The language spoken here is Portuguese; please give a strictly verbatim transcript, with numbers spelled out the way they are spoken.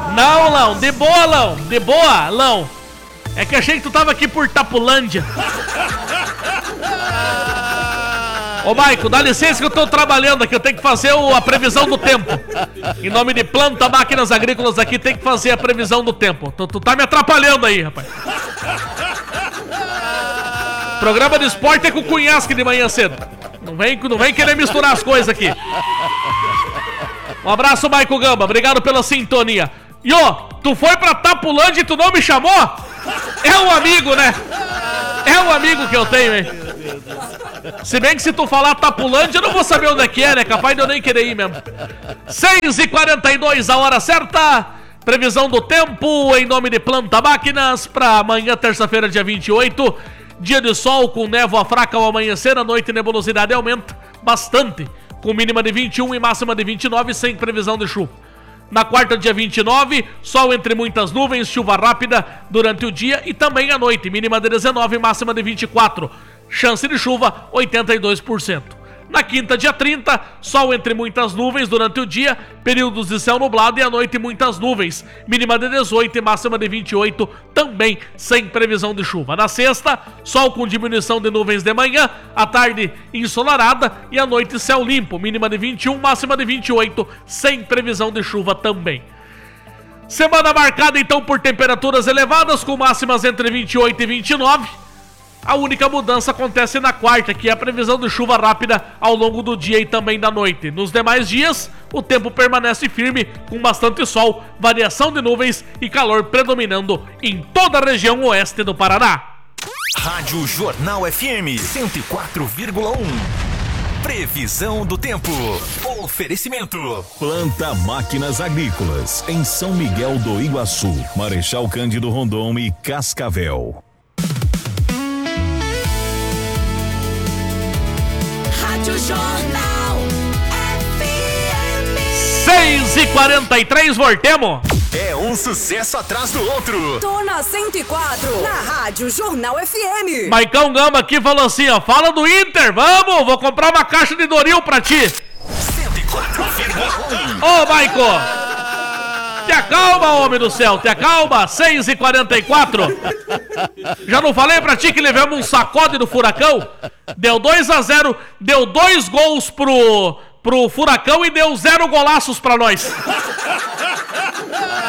Não, Lão, de boa, Lão, de boa, Lão. É que achei que tu tava aqui por Tapulândia. Ô, Maico, dá licença que eu tô trabalhando aqui, eu tenho que fazer o, a previsão do tempo. Em nome de Planta Máquinas Agrícolas aqui, tem que fazer a previsão do tempo. Tu, tu tá me atrapalhando aí, rapaz. Programa de esporte é com o Cunhasque de manhã cedo. Não vem, não vem querer misturar as coisas aqui. Um abraço, Maico Gamba, obrigado pela sintonia. E ô, tu foi pra Tapulândia e tu não me chamou? É um amigo, né? É um amigo que eu tenho, hein? Se bem que se tu falar Tapulândia, eu não vou saber onde é que é, né? Capaz de eu nem querer ir mesmo. seis e quarenta e dois, a hora certa. Previsão do tempo em nome de Planta Máquinas para amanhã, terça-feira, dia vinte e oito. Dia de sol com névoa fraca ao amanhecer. À noite, nebulosidade aumenta bastante, com mínima de vinte e um e máxima de vinte e nove, sem previsão de chuva. Na quarta, dia vinte e nove, sol entre muitas nuvens, chuva rápida durante o dia e também à noite, mínima de dezenove e máxima de vinte e quatro. Chance de chuva, oitenta e dois por cento. Na quinta, dia trinta, sol entre muitas nuvens durante o dia, períodos de céu nublado e à noite muitas nuvens, mínima de dezoito e máxima de vinte e oito, também sem previsão de chuva. Na sexta, sol com diminuição de nuvens de manhã, à tarde ensolarada e à noite céu limpo, mínima de vinte e um, máxima de vinte e oito, sem previsão de chuva também. Semana marcada então por temperaturas elevadas, com máximas entre vinte e oito e vinte e nove. A única mudança acontece na quarta, que é a previsão de chuva rápida ao longo do dia e também da noite. Nos demais dias, o tempo permanece firme, com bastante sol, variação de nuvens e calor predominando em toda a região oeste do Paraná. Rádio Jornal F M cento e quatro vírgula um. Previsão do tempo. Oferecimento. Planta Máquinas Agrícolas, em São Miguel do Iguaçu, Marechal Cândido Rondon e Cascavel. Jornal F M. seis e quarenta e três, voltemos. É um sucesso atrás do outro. Tô na cento e quatro, na Rádio Jornal F M. Maicão Gamba aqui falou assim, ó, fala do Inter, vamos, vou comprar uma caixa de Doril pra ti. cento e quatro vírgula um. Ô, Maico, te acalma, homem do céu, te acalma. Seis e quarenta e quatro. Já não falei pra ti que levamos um sacode do Furacão? Deu dois a zero, deu dois gols pro, pro Furacão e deu zero golaços pra nós.